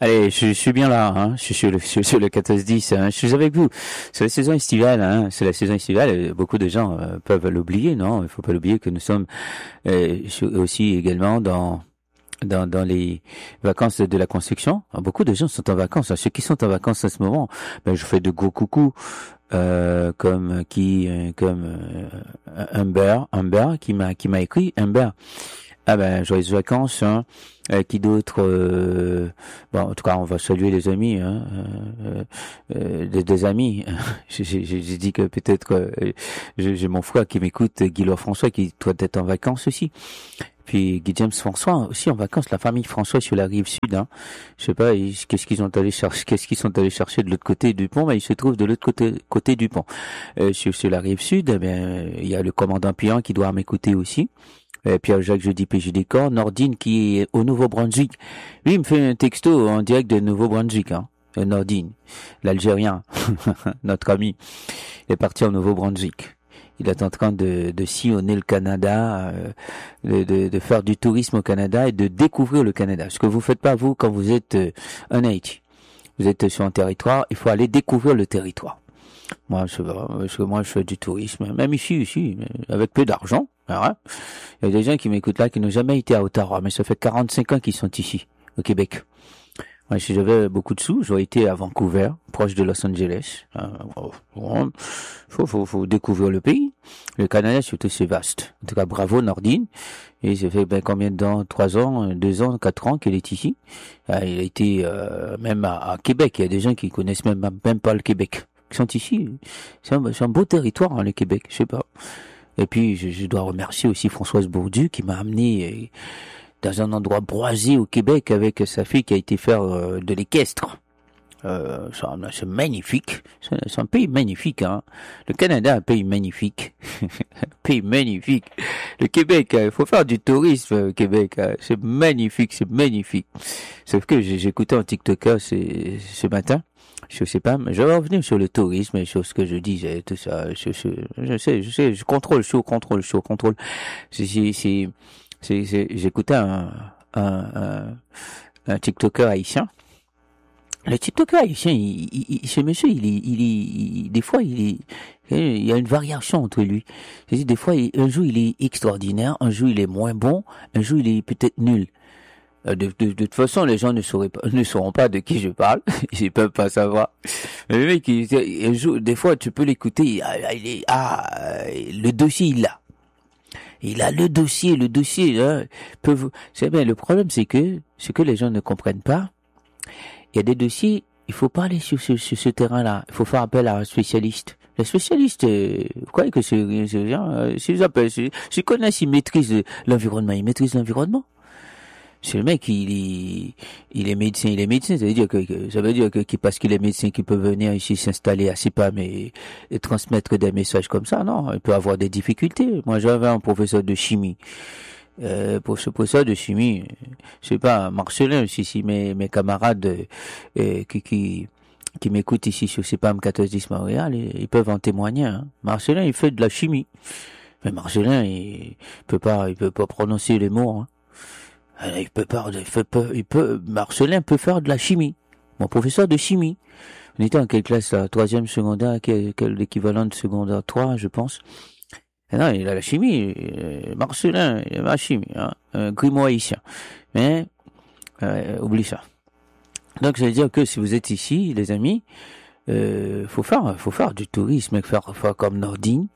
Allez, je suis bien là, hein. Je suis sur le 14-10, hein. Je suis avec vous. C'est la saison estivale, hein. C'est la saison estivale. Beaucoup de gens peuvent l'oublier, non? Il faut pas l'oublier que nous sommes aussi également dans les vacances de la construction. Beaucoup de gens sont en vacances. Ceux qui sont en vacances en ce moment, ben, je fais de gros coucous. Comme Humber qui m'a écrit. Humber, ah ben joyeuses vacances, hein. Qui d'autre, bon, en tout cas on va saluer les amis, hein, des amis. J'ai dit que peut-être j'ai mon frère qui m'écoute, Guy François, qui doit être en vacances aussi. Puis Guy James François aussi en vacances, la famille François sur la rive sud, hein. Je sais pas, qu'est-ce qu'ils sont allés chercher de l'autre côté du pont, mais ils se trouvent de l'autre côté du pont. Sur la rive sud, eh bien, il y a le commandant Pian qui doit m'écouter aussi. Pierre-Jacques Jeudi PJDK, Nordine qui est au Nouveau-Brunswick. Lui, il me fait un texto en direct de Nouveau-Brunswick, hein. Nordine, l'Algérien, notre ami, est parti au Nouveau-Brunswick. Il est en train de sillonner le Canada, de faire du tourisme au Canada et de découvrir le Canada. Ce que vous faites pas, vous, quand vous êtes en Haïti. Vous êtes sur un territoire, il faut aller découvrir le territoire. Moi, je fais du tourisme, même ici, avec peu d'argent. Hein. Il y a des gens qui m'écoutent là, qui n'ont jamais été à Ottawa, mais ça fait 45 ans qu'ils sont ici, au Québec. Ouais, si j'avais beaucoup de sous, j'aurais été à Vancouver, proche de Los Angeles. Faut découvrir le pays. Le Canada, surtout, c'est vaste. En tout cas, bravo, Nordine. Et ça fait combien de temps? 3 ans, 2 ans, 4 ans qu'il est ici. Il a été même à Québec. Il y a des gens qui connaissent même pas le Québec. Qui sont ici. C'est un beau territoire, hein, le Québec. Je sais pas. Et puis, je dois remercier aussi Françoise Bourdu qui m'a amené dans un endroit boisé au Québec avec sa fille qui a été faire de l'équestre. C'est magnifique. C'est un pays magnifique, hein. Le Canada est un pays magnifique. Un pays magnifique. Le Québec, il faut faire du tourisme au Québec. C'est magnifique, c'est magnifique. Sauf que j'écoutais un TikToker ce matin. Je sais pas, mais je vais revenir sur le tourisme et sur ce que je disais, tout ça. Je sais, je contrôle. J'écoutais un TikToker haïtien. Le TikToker haïtien, ce monsieur, des fois, il y a une variation entre lui. C'est-à-dire, des fois, un jour, il est extraordinaire, un jour, il est moins bon, un jour, il est peut-être nul. De toute façon, les gens ne sauront pas de qui je parle. Ils peuvent pas savoir. Mais le mec, un jour, des fois, tu peux l'écouter, le dossier, il l'a. Il a le dossier, hein. C'est bien, le problème, c'est que, ce que les gens ne comprennent pas, il y a des dossiers, il faut pas aller sur ce terrain-là. Il faut faire appel à un spécialiste. Le spécialiste, vous croyez que c'est rien, s'ils connaissent, ils maîtrisent l'environnement. C'est le mec, il est médecin, ça veut dire que parce qu'il est médecin, qu'il peut venir ici s'installer à CIPAM et transmettre des messages comme ça, non, il peut avoir des difficultés. Moi, j'avais un professeur de chimie. Pour ce professeur de chimie, je sais pas, Marcelin, si mes camarades, qui m'écoutent ici sur CIPAM 1410 Montréal, ils peuvent en témoigner, hein. Marcelin, il fait de la chimie. Mais Marcelin, il peut pas prononcer les mots, hein. Marcelin peut faire de la chimie. Mon professeur de chimie. On était en quelle classe, là? 3e secondaire, quel l'équivalent de secondaire 3, je pense. Et non, il a la chimie. Marcelin, il a la chimie, hein. Grimoire haïtien. Mais, oublie ça. Donc, ça veut dire que si vous êtes ici, les amis, faut faire du tourisme, faire comme Nordine.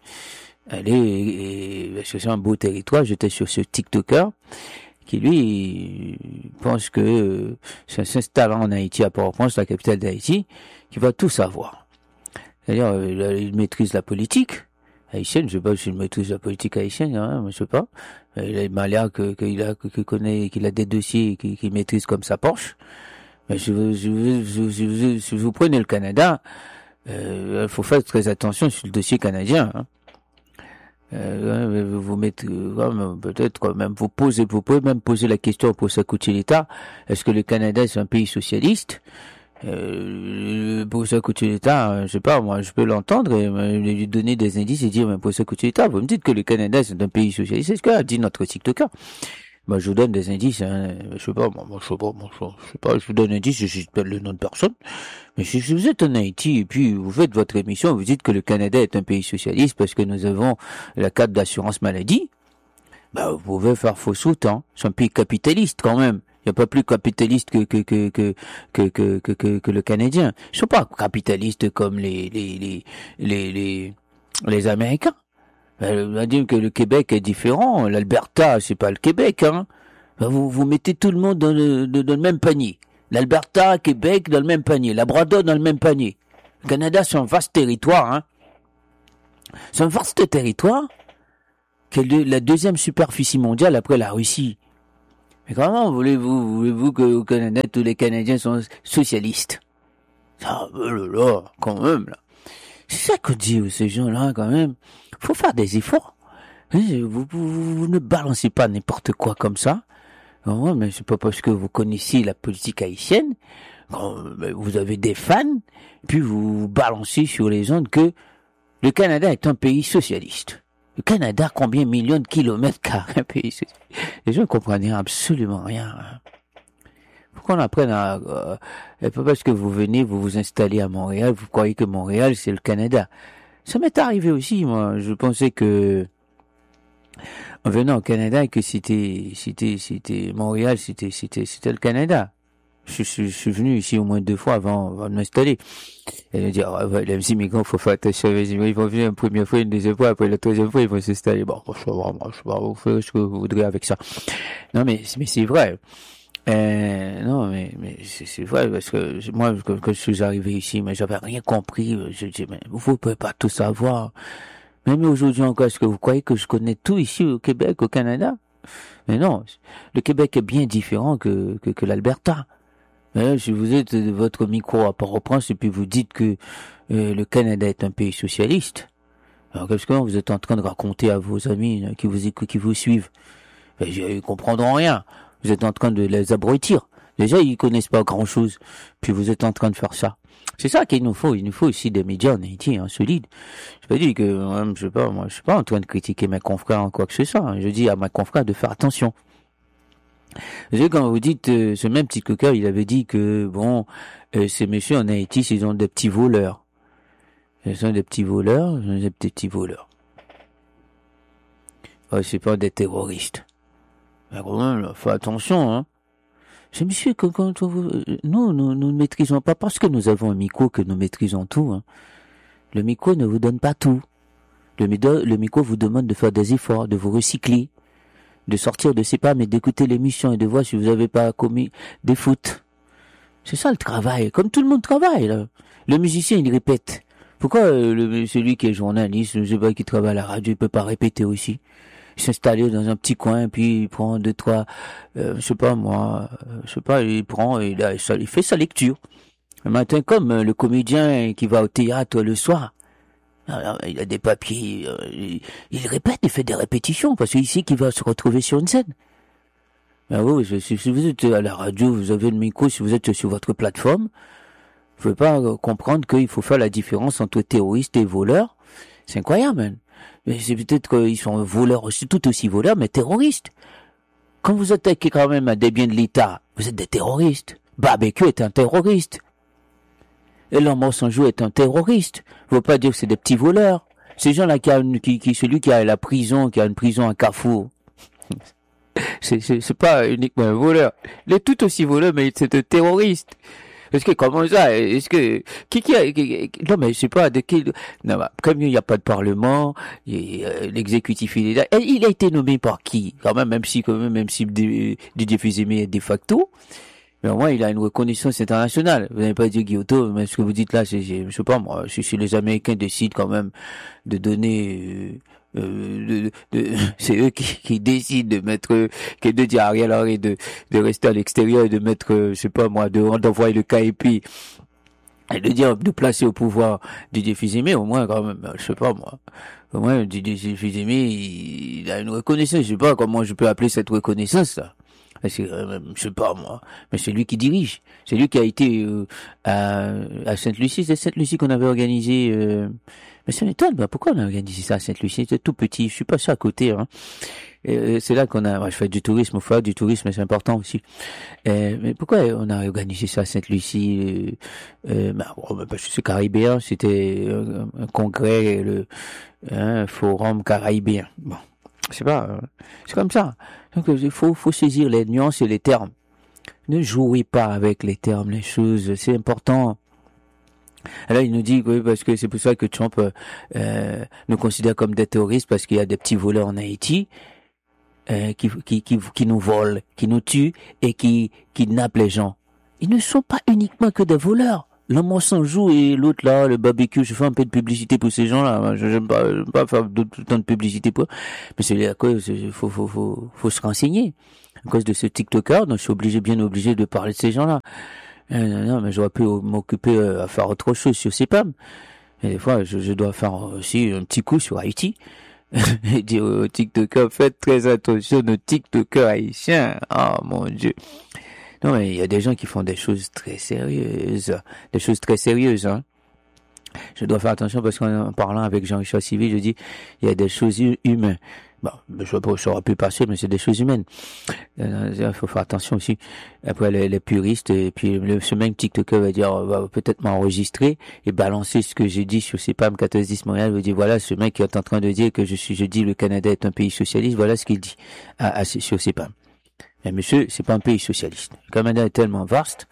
Parce que c'est un beau territoire. J'étais sur ce TikToker qui lui pense que s'installe en Haïti, à Port-au-Prince, la capitale d'Haïti, qui va tout savoir. C'est-à-dire, il maîtrise la politique haïtienne. Je sais pas s'il maîtrise la politique haïtienne, hein, je sais pas. Il m'a l'air qu'il a des dossiers qu'il maîtrise comme sa Porsche. Mais si vous prenez le Canada, faut faire très attention sur le dossier canadien, hein. Vous mettez, peut-être quand même, vous pouvez même poser la question pour s'écouter l'État. Est-ce que le Canada c'est un pays socialiste? Pour s'écouter l'État, je sais pas, moi, je peux l'entendre et lui donner des indices et dire, mais pour s'écouter l'État, vous me dites que le Canada c'est un pays socialiste. C'est ce qu'a dit notre TikToker. Bah, je vous donne des indices, hein. Je sais pas, je sais pas, je vous donne un indice, je donne le nom de personne. Mais si vous êtes en Haïti et puis vous faites votre émission, vous dites que le Canada est un pays socialiste parce que nous avons la carte d'assurance maladie, bah, vous pouvez faire fausse route, hein. C'est un pays capitaliste, quand même. Il n'y a pas plus capitaliste que le Canadien. Ils sont pas capitalistes comme les Américains. On va dire que le Québec est différent. L'Alberta, c'est pas le Québec, hein. Vous mettez tout le monde dans le même panier. L'Alberta, Québec, dans le même panier. Labrador, dans le même panier. Le Canada, c'est un vaste territoire, hein. C'est un vaste territoire qui est la deuxième superficie mondiale après la Russie. Mais comment voulez-vous qu'au Canada, tous les Canadiens sont socialistes? Ah, là, quand même, là. C'est ça que dit ces gens-là, quand même. Faut faire des efforts. Vous ne balancez pas n'importe quoi comme ça. Non, mais c'est pas parce que vous connaissez la politique haïtienne, vous avez des fans, puis vous balancez sur les ondes que le Canada est un pays socialiste. Le Canada, combien de millions de kilomètres carrés un pays socialiste? Les gens ne comprennent absolument rien. Faut qu'on apprenne pas parce que vous venez, vous vous installez à Montréal, vous croyez que Montréal c'est le Canada. Ça m'est arrivé aussi, moi. Je pensais que en venant au Canada que c'était Montréal, c'était le Canada. Je suis venu ici au moins 2 fois avant de m'installer. Et de dire, les petits migrants, faut faire attention, ils vont venir une première fois, une deuxième fois, après la troisième fois, ils vont s'installer. Bon, je sais pas, vous faites ce que vous voudrez avec ça. Non, mais c'est vrai. Non, mais c'est vrai, parce que moi, quand je suis arrivé ici, mais j'avais rien compris. Je dis, mais vous pouvez pas tout savoir. Même aujourd'hui encore, est-ce que vous croyez que je connais tout ici au Québec, au Canada? Mais non, le Québec est bien différent que l'Alberta. Si vous êtes de votre micro à Port-au-Prince et puis vous dites que le Canada est un pays socialiste, alors qu'est-ce que vous êtes en train de raconter à vos amis qui vous suivent? Ils comprendront rien. Vous êtes en train de les abrutir. Déjà, ils connaissent pas grand-chose. Puis vous êtes en train de faire ça. C'est ça qu'il nous faut. Il nous faut aussi des médias en Haïti, hein, solides. Je pas dit que, je suis pas en train de critiquer mes confrères en quoi que ce soit. Hein. Je dis à mes confrères de faire attention. Vous savez, quand vous dites, ce même petit coquin, il avait dit que, ces messieurs en Haïti, ils ont des petits voleurs. Ils sont des petits voleurs, Ouais, c'est pas des terroristes. Mais quand même, fais attention, hein. Je monsieur, quand nous ne maîtrisons pas parce que nous avons un micro que nous maîtrisons tout, hein. Le micro ne vous donne pas tout. Le micro vous demande de faire des efforts, de vous recycler, de sortir de ses pas, mais d'écouter l'émission et de voir si vous n'avez pas commis des fautes. C'est ça le travail, comme tout le monde travaille, là. Le musicien, il répète. Pourquoi celui qui est journaliste, je sais pas, qui travaille à la radio, il peut pas répéter aussi? S'installer dans un petit coin, puis il prend 2-3, il fait sa lecture. Le matin, comme le comédien qui va au théâtre le soir, alors, il a des papiers, il répète, il fait des répétitions, parce qu'il sait qu'il va se retrouver sur une scène. Ah oui, si vous êtes à la radio, vous avez le micro, si vous êtes sur votre plateforme, vous pouvez pas comprendre qu'il faut faire la différence entre terroristes et voleurs. C'est incroyable, man. Mais c'est peut-être qu'ils sont voleurs aussi, tout aussi voleurs, mais terroristes. Quand vous attaquez quand même à des biens de l'État, vous êtes des terroristes. Barbecue est un terroriste. Et l'homme Sanjou est un terroriste. Vous ne pouvez pas dire que c'est des petits voleurs. Ces gens-là celui qui a la prison, qui a une prison à Carrefour. C'est pas uniquement un voleur. Il est tout aussi voleur, mais c'est un terroriste. Est-ce que, comment ça, est-ce que, non, mais je sais pas, non, comme il n'y a pas de parlement, l'exécutif, il a été nommé par qui? Même si Didier Fils-Aimé est de facto, mais au moins, il a une reconnaissance internationale. Vous n'avez pas dit Guillotot, mais ce que vous dites là, je sais pas, moi, si les Américains décident quand même de donner, c'est eux qui décident de mettre, de dire à Ariel Henry de rester à l'extérieur et de mettre, je sais pas moi, d'envoyer le KEP et de dire, de placer au pouvoir Didier Fils-Aimé, au moins quand même, je sais pas moi. Au moins, Didier Fils-Aimé, il a une reconnaissance, je sais pas comment je peux appeler cette reconnaissance, là. Je sais pas moi, mais c'est lui qui dirige. C'est lui qui a été à Sainte-Lucie. C'est Sainte-Lucie qu'on avait organisé. Mais ça m'étonne. Pourquoi on a organisé ça à Sainte-Lucie? C'était tout petit. Je suis passé à côté. Hein. c'est là qu'on a, moi, je fais du tourisme, faut faire du tourisme, c'est important aussi. Mais pourquoi on a organisé ça à Sainte-Lucie? Parce que c'est caribéen, c'était un congrès, un forum caribéen. Bon, c'est pas, c'est comme ça. Donc il faut saisir les nuances et les termes. Ne jouez pas avec les termes, les choses, c'est important. Alors il nous dit que oui, parce que c'est pour ça que Trump nous considère comme des terroristes parce qu'il y a des petits voleurs en Haïti qui nous volent, qui nous tuent et qui kidnappent les gens. Ils ne sont pas uniquement que des voleurs. L'homme sans joue et l'autre là, le barbecue, je fais un peu de publicité pour ces gens-là. Je n'aime pas faire tout le temps de publicité pour eux. Mais c'est à cause, faut se renseigner. À cause de ce TikToker, donc je suis bien obligé de parler de ces gens-là. Non, mais j'aurais pu m'occuper à faire autre chose sur CPAM. Et des fois, je dois faire aussi un petit coup sur Haïti. Et dire aux TikTokers, faites très attention aux TikTokers haïtiens. Ah, mon Dieu. Non, mais il y a des gens qui font des choses très sérieuses. Des choses très sérieuses, hein. Je dois faire attention parce qu'en parlant avec Jean-Richard Civil, je dis, il y a des choses humaines. Bon, ça aurait pu passer, mais c'est des choses humaines. Il faut faire attention aussi. Après, les puristes, et puis ce même TikToker va dire, va peut-être m'enregistrer et balancer ce que j'ai dit sur CPAM 1410 Montréal. Va dire, voilà, ce mec qui est en train de dire que je dis le Canada est un pays socialiste, voilà ce qu'il dit sur CPAM. Mais monsieur, c'est pas un pays socialiste. Le Canada est tellement vaste.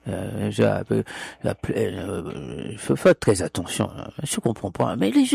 Faut faire très attention. Je comprends pas. Mais les gens,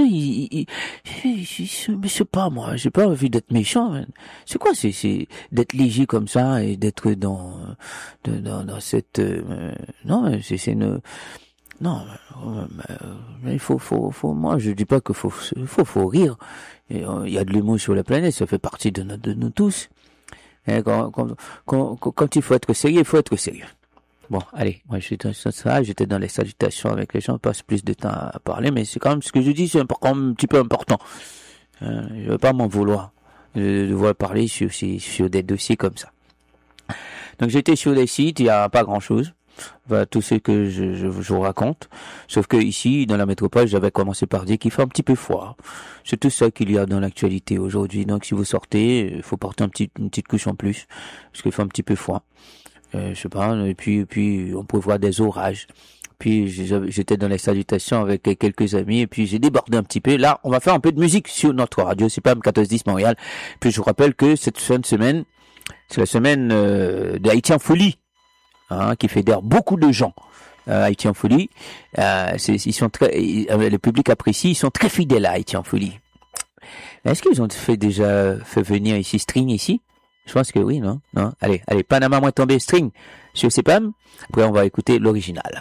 mais c'est pas moi. J'ai pas envie d'être méchant. Man. C'est quoi, c'est d'être léger comme ça et d'être dans cette. Non, c'est une. Non, mais il faut. Moi, je dis pas que faut rire. Il y a de l'humour sur la planète. Ça fait partie de nous tous. Et quand il faut être sérieux, il faut être sérieux. Bon, allez, moi j'étais dans les salutations avec les gens, on passe plus de temps à parler, mais c'est quand même ce que je dis, c'est quand même un petit peu important. Je veux pas m'en vouloir de devoir parler sur des dossiers comme ça. Donc j'étais sur des sites, il y a pas grand chose. Enfin, tout ce que je vous raconte. Sauf que ici, dans la métropole, j'avais commencé par dire qu'il fait un petit peu froid. C'est tout ça qu'il y a dans l'actualité aujourd'hui. Donc si vous sortez, il faut porter une petite couche en plus, parce qu'il fait un petit peu froid. Je sais pas, et puis on peut voir des orages. Puis j'étais dans les salutations avec quelques amis et puis j'ai débordé un petit peu. Là, on va faire un peu de musique sur notre radio, c'est pas M1410 Montréal. Puis je vous rappelle que cette fin de semaine, c'est la semaine de Haïti en folie, hein, qui fédère beaucoup de gens. Haïti en folie, ils sont le public apprécie, ils sont très fidèles à Haïti en folie. Est-ce qu'ils ont déjà fait venir ici String ici? Je pense que oui, non? Non? Allez, Panama moins tombé String sur CPAM. Après, on va écouter l'original.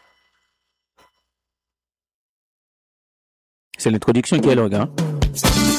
C'est l'introduction qui est longue, hein?